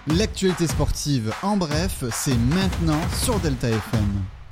L'actualité sportive en bref, c'est maintenant sur Delta FM.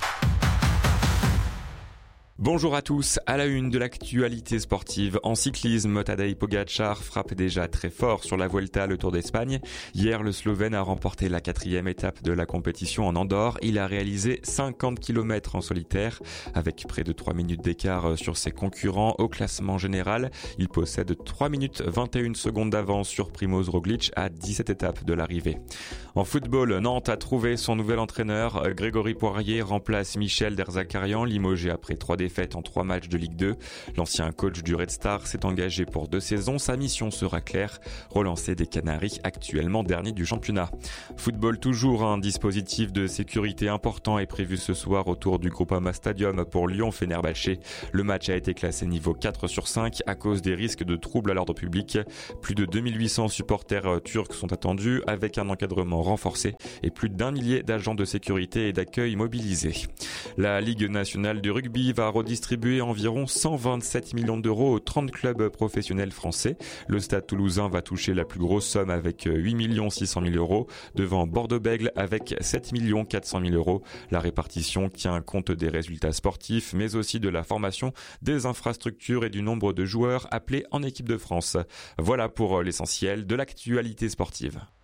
Bonjour à tous, à la une de l'actualité sportive. En cyclisme, Tadej Pogačar frappe déjà très fort sur la Vuelta, le Tour d'Espagne. Hier, le Slovène a remporté la 4e étape de la compétition en Andorre. Il a réalisé 50 km en solitaire, avec près de 3 minutes d'écart sur ses concurrents au classement général. Il possède 3 minutes 21 secondes d'avance sur Primož Roglič à 17 étapes de l'arrivée. En football, Nantes a trouvé son nouvel entraîneur. Grégory Poirier remplace Michel Derzakarian, limogé après 3 défaites en 3 matchs de Ligue 2. L'ancien coach du Red Star s'est engagé pour 2 saisons. Sa mission sera claire, relancer des Canaries actuellement dernier du championnat. Football toujours, un dispositif de sécurité important est prévu ce soir autour du Groupama Stadium pour Lyon-Fenerbahçe. Le match a été classé niveau 4 sur 5 à cause des risques de troubles à l'ordre public. Plus de 2800 supporters turcs sont attendus avec un encadrement renforcé et plus d'1 millier d'agents de sécurité et d'accueil mobilisés. La Ligue nationale de rugby va redistribuer environ 127 millions d'euros aux 30 clubs professionnels français. Le Stade Toulousain va toucher la plus grosse somme avec 8 600 000 euros, devant Bordeaux-Bègles avec 7 400 000 euros. La répartition tient compte des résultats sportifs, mais aussi de la formation, des infrastructures et du nombre de joueurs appelés en équipe de France. Voilà pour l'essentiel de l'actualité sportive.